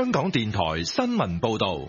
香港電台新聞報道。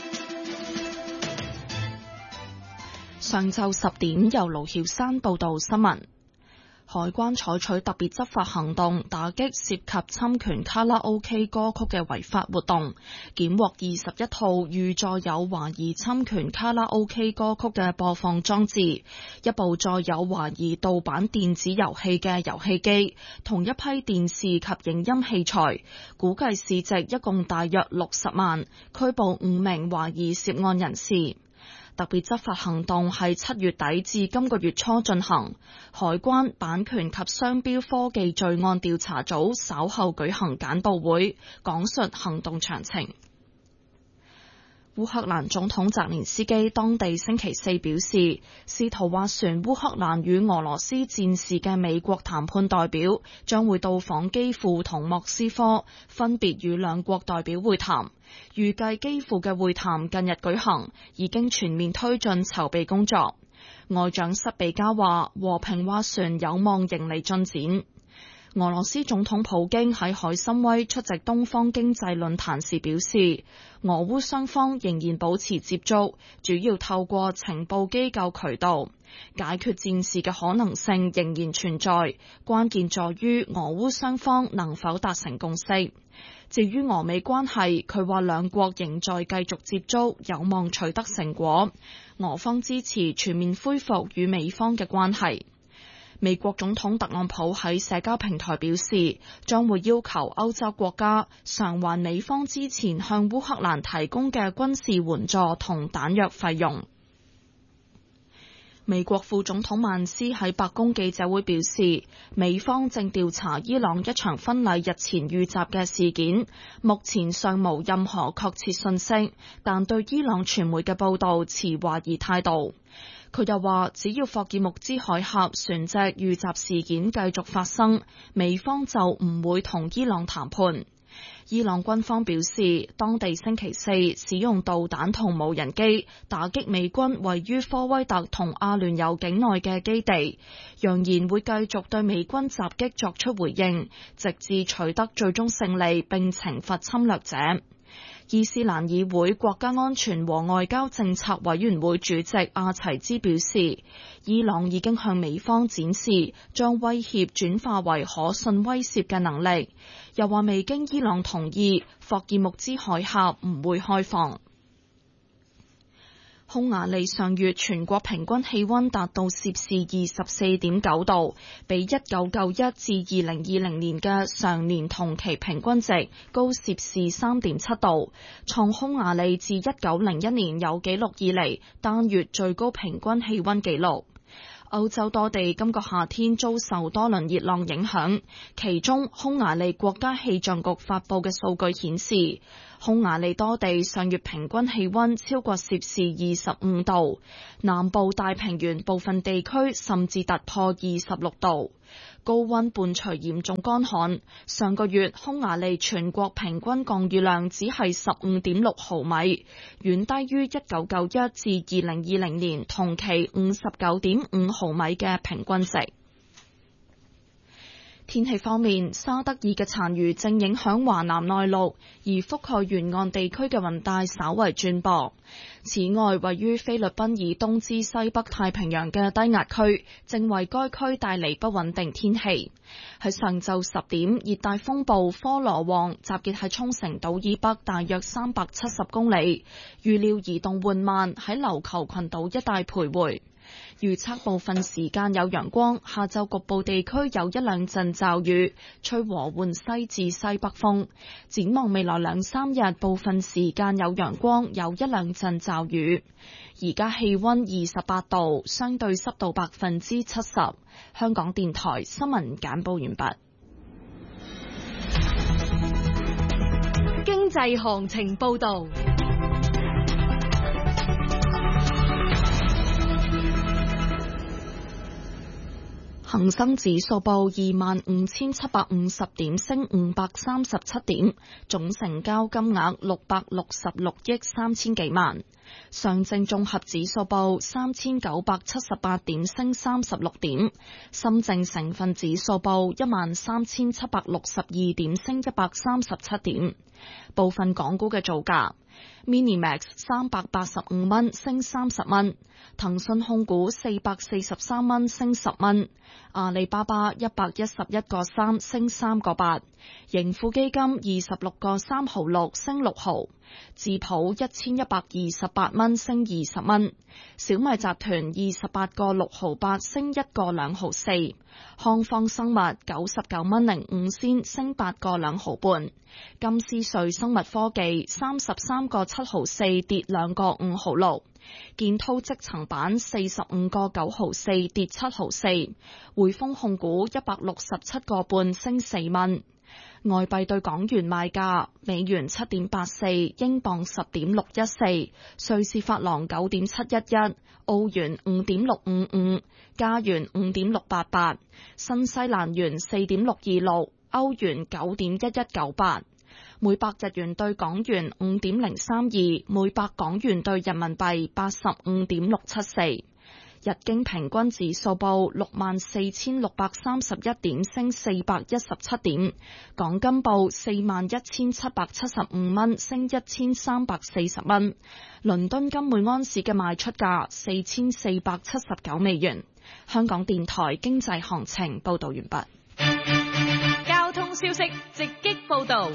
上晝10點，由盧曉山報道新聞。海關採取特別執法行動，打擊涉及侵權卡拉 OK 歌曲嘅違法活動，檢獲21套預載有懷疑侵權卡拉 OK 歌曲嘅播放裝置，一部載有懷疑盜版電子遊戲嘅遊戲機，同一批電視及影音器材，估計市值一共大約60萬，拘捕5名懷疑涉案人士。特別執法行動係7月底至今個月初進行，海關版權及商標科技罪案調查組稍後舉行簡報會，講述行動詳情。烏克蘭總統澤連斯基當地星期四表示，試圖斡旋烏克蘭與俄羅斯戰事嘅美國談判代表將會到訪基輔同莫斯科，分別與兩國代表會談。預計基輔嘅會談近日舉行，已經全面推進籌備工作。外長塞比加話，和平斡旋有望迎嚟進展。俄羅斯總統普京喺海參崴出席東方經濟論壇時表示，俄烏雙方仍然保持接觸，主要透過情報機構渠道。解決戰事嘅可能性仍然存在，關鍵在於俄烏雙方能否達成共識。至於俄美關係，佢話兩國仍在繼續接觸，有望取得成果。俄方支持全面恢復與美方嘅關係。美國總統特朗普喺社交平台表示，將會要求歐洲國家償還美方之前向烏克蘭提供嘅軍事援助同彈藥費用。美國副總統曼斯喺白宮記者會表示，美方正調查伊朗一場婚禮日前遇襲嘅事件，目前尚無任何確切信息，但對伊朗傳媒嘅報道持懷疑態度。佢又話，只要霍爾木茲海峽船隻遇襲事件繼續發生，美方就唔會同伊朗談判。伊朗軍方表示，當地星期四使用導彈同無人機打擊美軍位於科威特同阿聯酋境內嘅基地，揚言會繼續對美軍襲擊作出回應，直至取得最終勝利並懲罰侵略者。伊斯蘭議會國家安全和外交政策委員會主席阿齊茲表示，伊朗已經向美方展示將威脅轉化為可信威懾嘅能力，又話未經伊朗同意，霍爾木茲海峽唔會開放。匈牙利上月全國平均氣溫達到攝氏24.9度，比1991至2020年嘅上年同期平均值高攝氏3.7度，創匈牙利自1901年有紀錄以嚟單月最高平均氣溫紀錄。歐洲多地今個夏天遭受多輪熱浪影響，其中匈牙利國家氣象局發佈嘅數據顯示，匈牙利多地上月平均氣溫超過攝氏25度，南部大平原部分地區甚至突破26度。高溫伴隨嚴重乾旱，上個月匈牙利全國平均降雨量只係15.6毫米，遠低於1991至2020年同期59.5毫米嘅平均值。天氣方面，沙德爾嘅殘餘正影響華南內陸，而覆蓋沿岸地區嘅雲帶稍為轉薄。此外，位於菲律賓以東至西北太平洋嘅低壓區，正為該區帶嚟不穩定天氣。喺上晝10點，熱帶風暴科羅旺集結喺沖繩島以北大約370公里，預料移動緩慢，喺琉球群島一帶徘徊。預測部分時間有陽光，下晝局部地區有一兩陣驟雨，吹和緩西至西北風。展望未來2-3日，部分時間有陽光，有一兩陣驟雨。而家氣溫28度，相對濕度70%。香港電台新聞簡報完畢。 經濟行情報道。 恒生指數報25,750點，升537點，總成交金額666億3000幾萬。上證綜合指數報3978點，升36點。深證成分指數報13762點，升137點。部分港股嘅造價：Minimax 385蚊，升30蚊；騰訊控股443蚊，升10蚊；阿里巴巴111個3，升3個8；盈富基金26個3毫6，升6毫；智普1128蚊，升20蚊；小米集團28個6毫8，升1個2毫4；康方生物99蚊05仙，升8個2毫半；金斯瑞生物科技33個7毫4，跌2個5毫6；建滔積層板45個9毫4，跌7毫4；匯豐控股167個半，升4蚊。外幣對港元賣價：美元7.84，英鎊10.614，瑞士法郎9.711，澳元5.655，加元5.688，新西蘭元4.626，歐元9.1198。每百日元對港元5.032，每百港元對人民幣85.674。日經平均指數報64,631點，升417點。港金報41,775蚊，升1340蚊。倫敦金每安士嘅賣出價4479美元。香港電台經濟行情報道完畢。 交通消息直擊報道。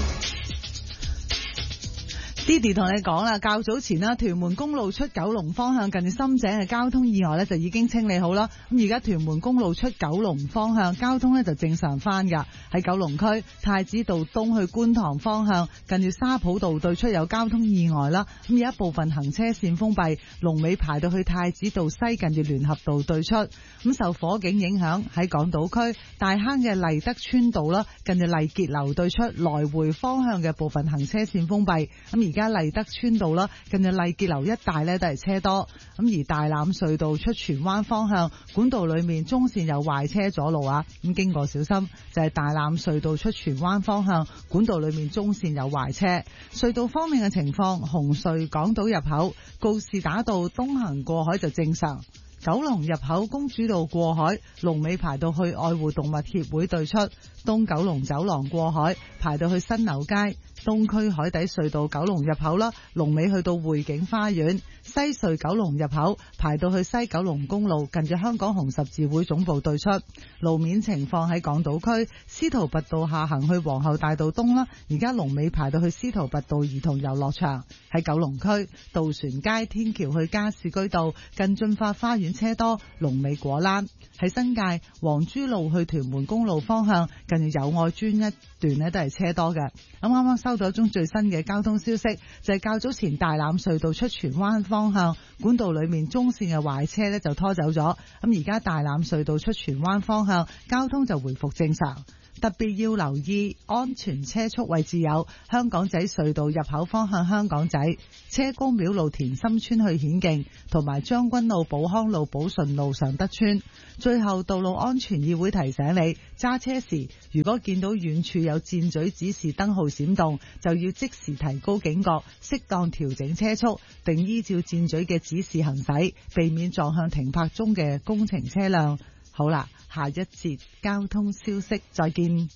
Didi 同你講啦，較早前啦，屯門公路出九龍方向近住深井嘅交通意外呢就已經清理好啦。咁而家屯門公路出九龍方向交通呢就正常翻㗎。喺九龍區太子道東去觀塘方向近住沙浦道對出有交通意外啦。咁有一部分行車線封閉，龍尾排到去太子道西近住聯合道對出。咁受火警影響，喺港島區大坑嘅麗德村道啦，近住麗傑樓對出來回方向嘅部分行車線封閉。咁而家麗德村道啦，近住麗傑樓一帶呢都係車多。咁而大欖隧道出荃灣方向管道裏面中線有壞車阻路啊，咁經過小心。就係大欖隧道出荃灣方向管道裏面中線有壞車。隧道方面嘅情況，紅隧港島入口告士打道東行過海就正常。九龍入口公主道過海，龍尾排到去愛護動物協會對出；東九龍走廊過海排到去新樓街；東區海底隧道九龍入口啦，龍尾去到匯景花園；西隧九龍入口排到去西九龍公路近住香港紅十字會總部對出。路面情況喺港島區司徒拔道下行去皇后大道東啦，而家龍尾排到去司徒拔道兒童遊樂場。喺九龍區渡船街天橋去加士居道近駿發花園車多，龍尾果欄。喺新界黃珠路去屯門公路方向近住友愛邨一段呢都係車多嘅。啱啱收到一宗最新嘅交通消息，就係較早前大欖隧道出荃灣方向管道裏面中線嘅壞車呢就拖走咗。咁而家大欖隧道出荃灣方向交通就回復正常。特別要留意安全車速位置有香港仔隧道入口方向香港仔、車公廟路田心村去顯徑，同埋將軍澳寶康路寶順路上德村。最後，道路安全議會提醒你，揸車時如果見到遠處有箭嘴指示燈號閃動，就要即時提高警覺，適當調整車速，並依照箭嘴嘅指示行駛，避免撞向停泊中嘅工程車輛。好啦，下一節交通消息再見。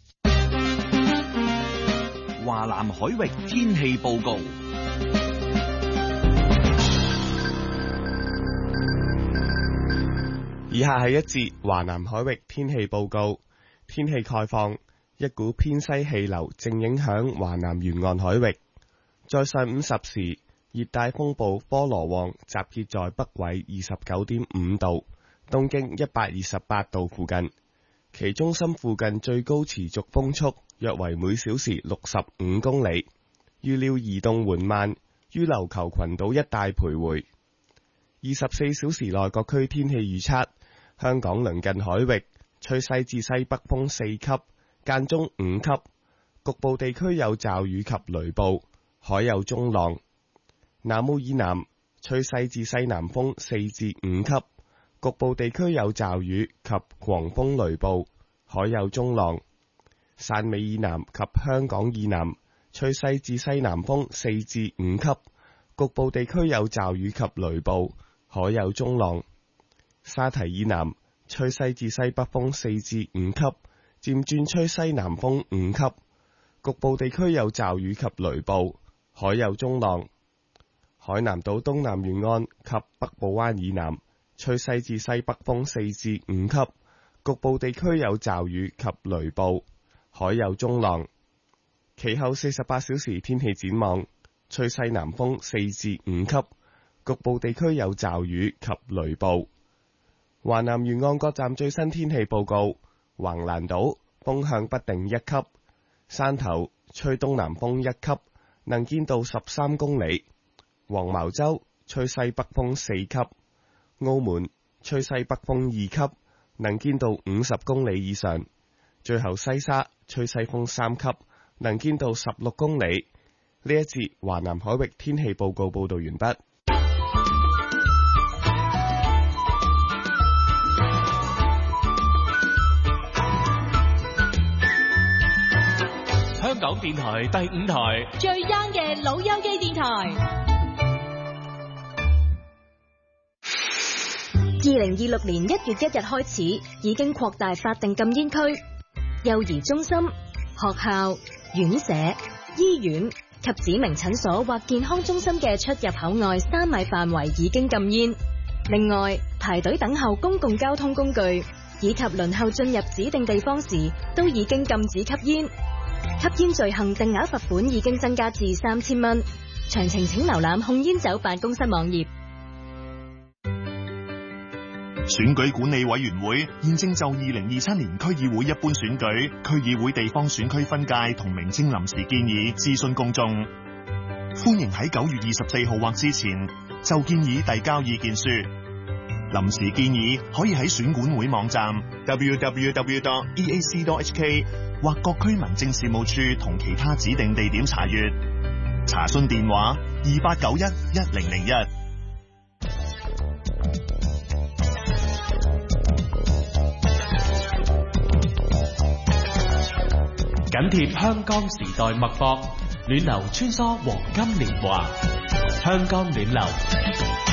華南海域天氣報告。 以下係一節華南海域天氣報告。天氣概況，一股偏西氣流正影響華南沿岸海域。在上午10時，熱帶風暴波羅旺集結在北緯29.5度。東經128度附近，其中心附近最高持續風速約為每小時65公里，預料移動緩慢，於琉球群島一帶徘徊。24小時內各區天氣預測：香港鄰近海域吹西至西北風4級，間中5級，局部地區有驟雨及雷暴，海有中浪。南澳以南吹西至西南風4至5級。 局部地區有驟雨及狂風雷暴，海有中浪。汕尾以南及香港以南吹西至西南風4至5級，局部地區有驟雨及雷暴，海有中浪。沙堤以南吹西至西北風4至5級，漸轉吹西南風5級，局部地區有驟雨及雷暴，海有中浪。海南島東南沿岸及北部灣以南吹西至西北風4至5級，局部地區有驟雨及雷暴，海有中浪。其後48小時天氣展望，吹西南風4至5級，局部地區有驟雨及雷暴。華南沿岸各站最新天氣報告：橫瀾島風向不定1級，汕頭吹東南風1級，能見度13公里；黃茅洲吹西北風4級，澳門吹西北風2級，能見度50公里以上。最後西沙吹西風3級，能見度16公里。呢一節華南海域天氣報告報道完畢。 香港電台第5台最 young 嘅老友記電台。 2026年1月1日開始，已經擴大法定禁煙區，幼兒中心、學校、院舍、醫院及指明診所或健康中心嘅出入口外3米範圍已經禁煙。另外，排隊等候公共交通工具以及輪候進入指定地方時，都已經禁止吸煙。吸煙罪行定額罰款已經增加至3000蚊。詳情請瀏覽控煙酒辦公室網頁。 選舉管理委員會現正就2027年區議會一般選舉、區議會地方選區分界同名稱臨時建議諮詢公眾，歡迎喺9月24號或之前就建議遞交意見書。臨時建議可以喺選管會網站 www.eac.hk 或各區民政事務處同其他指定地點查閱。查詢電話28911001。 緊貼香港時代脈搏，暖流穿梭黃金年華，香港暖流。